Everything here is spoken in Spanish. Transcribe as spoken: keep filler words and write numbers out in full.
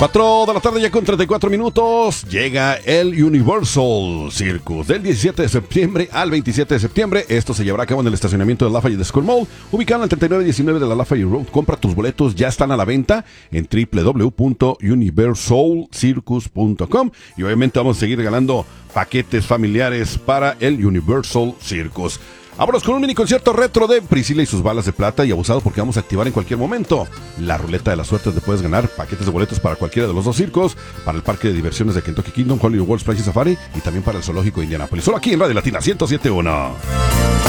cuatro de la tarde ya con treinta y cuatro minutos llega el Universal Circus del diecisiete de septiembre al veintisiete de septiembre. Esto se llevará a cabo en el estacionamiento de Lafayette School Mall, ubicado en el treinta y nueve diecinueve de la Lafayette Road. Compra tus boletos, ya están a la venta en doble u doble u doble u punto universal circus punto com y obviamente vamos a seguir regalando paquetes familiares para el Universal Circus. Vámonos con un mini concierto retro de Priscila y sus balas de plata y abusado porque vamos a activar en cualquier momento la ruleta de la suerte donde puedes ganar paquetes de boletos para cualquiera de los dos circos, para el parque de diversiones de Kentucky Kingdom, Hollywood World Splash Safari y también para el zoológico de Indianápolis. Solo aquí en Radio Latina ciento siete punto uno.